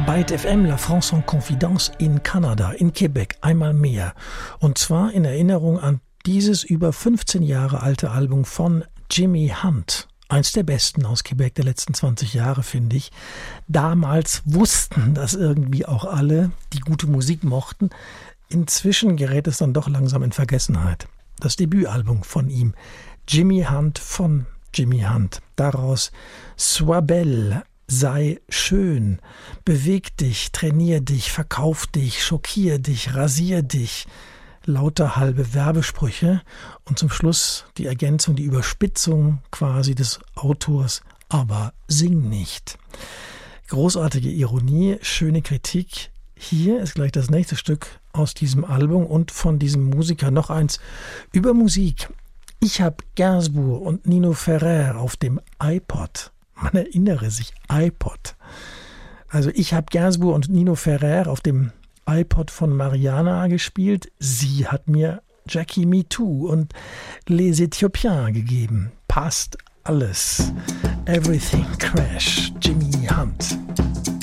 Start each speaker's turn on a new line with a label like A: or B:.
A: Byte FM, La France en Confidence in Kanada, in Quebec, einmal mehr. Und zwar in Erinnerung an dieses über 15 Jahre alte Album von Jimmy Hunt. Eins der besten aus Quebec der letzten 20 Jahre, finde ich. Damals wussten das irgendwie auch alle, die gute Musik mochten. Inzwischen gerät es dann doch langsam in Vergessenheit. Das Debütalbum von ihm, Jimmy Hunt von Jimmy Hunt. Daraus Sois belle, sei schön, beweg dich, trainier dich, verkauf dich, schockier dich, rasier dich. Lauter halbe Werbesprüche und zum Schluss die Ergänzung, die Überspitzung quasi des Autors, aber sing nicht. Großartige Ironie, schöne Kritik. Hier ist gleich das nächste Stück aus diesem Album und von diesem Musiker noch eins über Musik. Ich habe Gainsbourg und Nino Ferrer auf dem iPod. Man erinnere sich, iPod. Also ich habe Gainsbourg und Nino Ferrer auf dem iPod von Mariana gespielt. Sie hat mir Jackie Me Too und Les Ethiopiens gegeben. Passt alles. Everything Crash. Jimmy Hunt.